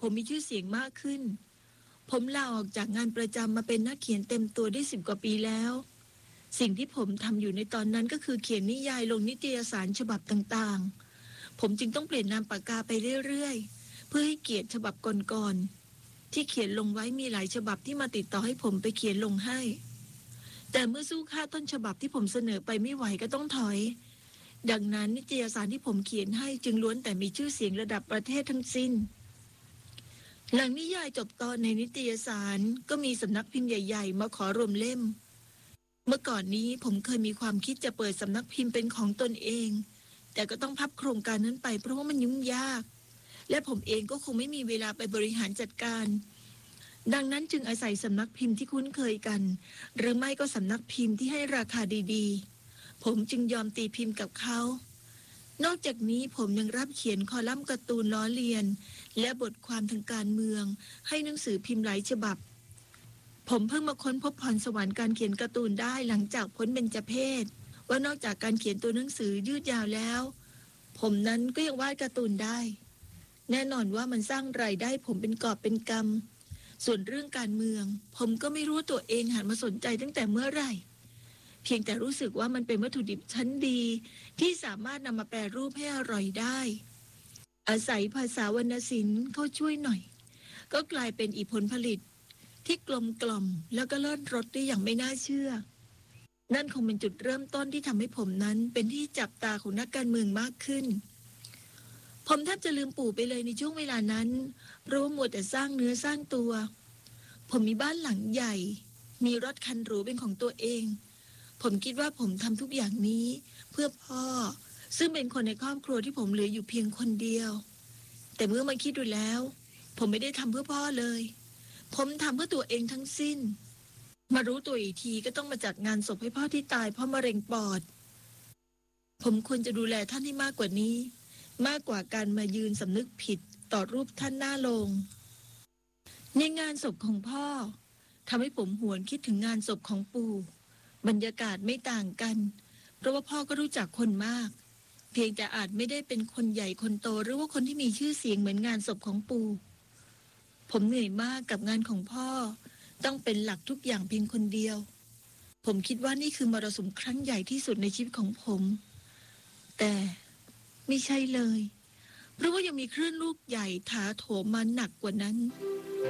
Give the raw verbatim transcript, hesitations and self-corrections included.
ผมมีชื่อเสียงมากขึ้นผมลาออกจากงานประจำมาเป็นนักเขียนเต็มตัวได้สิบกว่าปีแล้วสิ่งที่ผมทำอยู่ในตอนนั้นก็คือเขียนนิยายลงนิตยสารฉบับต่างๆผมจึงต้องเปลี่ยนนามปากกาไปเรื่อยๆเพื่อให้เกียรติฉบับก่อนๆที่เขียนลงไว้มีหลายฉบับที่มาติดต่อให้ผมไปเขียนลงให้แต่เมื่อสู้ค่าต้นฉบับที่ผมเสนอไปไม่ไหวก็ต้องถอยดังนั้นนิตยสารที่ผมเขียนให้จึงล้วนแต่มีชื่อเสียงระดับประเทศทั้งสิ้นหลังนิยายจบตอนในนิตยสารก็มีสำนักพิมพ์ใหญ่ๆมาขอรวมเล่มเมื่อก่อนนี้ผมเคยมีความคิดจะเปิดสำนักพิมพ์เป็นของตนเองแต่ก็ต้องพับโครงการนั้นไปเพราะว่ามันยุ่งยากและผมเองก็คงไม่มีเวลาไปบริหารจัดการดังนั้นจึงอาศัยสำนักพิมพ์ที่คุ้นเคยกันหรือไม่ก็สำนักพิมพ์ที่ให้ราคาดีๆผมจึงยอมตีพิมพ์กับเขานอกจากนี้ผมยังรับเขียนคอลัมน์การ์ตูนล้อเลียนและบทความทางการเมืองให้หนังสือพิมพ์หลายฉบับผมเพิ่งมาค้นพบพรสวรรค์การเขียนการ์ตูนได้หลังจากพ้นเบญจเพสว่านอกจากการเขียนตัวหนังสือยืดยาวแล้วผมนั้นก็ยังวาดการ์ตูนได้แน่นอนว่ามันสร้างรายได้ผมเป็นกอบเป็นกำส่วนเรื่องการเมืองผมก็ไม่รู้ตัวเองหันมาสนใจตั้งแต่เมื่อไหร่เพียงแต่รู้สึกว่ามันเป็นวัตถุดิบชั้นดีที่สามารถนำมาแปรรูปให้อร่อยได้อาศัยภาษาวรรณศิลป์เข้าช่วยหน่อยก็กลายเป็นอีกผลผลิตที่กลมกล่อมแล้วก็เลิศรสได้อย่างไม่น่าเชื่อนั่นคงเป็นจุดเริ่มต้นที่ทำให้ผมนั้นเป็นที่จับตาของนักการเมืองมากขึ้นผมแทบจะลืมปู่ไปเลยในช่วงเวลานั้นเพราะว่ามัวแต่สร้างเนื้อสร้างตัวผมมีบ้านหลังใหญ่มีรถคันหรูเป็นของตัวเองผมคิดว่าผมทำทุกอย่างนี้เพื่อพ่อซึ่งเป็นคนในครอบครัวที่ผมเหลืออยู่เพียงคนเดียวแต่เมื่อมาคิดดูแล้วผมไม่ได้ทำเพื่อพ่อเลยผมทำเพื่อตัวเองทั้งสิ้นมารู้ตัวอีกทีก็ต้องมาจัดงานศพให้พ่อที่ตายเพราะมะเร็งปอดผมควรจะดูแลท่านให้มากกว่านี้มากกว่าการมายืนสำนึกผิดต่อรูปท่านหน้าโลงในงานศพของพ่อทำให้ผมหวนคิดถึงงานศพของปู่บรรยากาศไม่ต่างกันเพราะว่าพ่อก็รู้จักคนมากเพียงแต่อาจไม่ได้เป็นคนใหญ่คนโตหรือว่าคนที่มีชื่อเสียงเหมือนงานศพของปู่ผมเหนื่อยมากกับงานของพ่อต้องเป็นหลักทุกอย่างเพียงคนเดียวผมคิดว่านี่คือมรสุมครั้งใหญ่ที่สุดในชีวิตของผมแต่ไม่ใช่เลยเพราะว่ายังมีคลื่นลูกใหญ่ถาโถมมาหนักกว่านั้น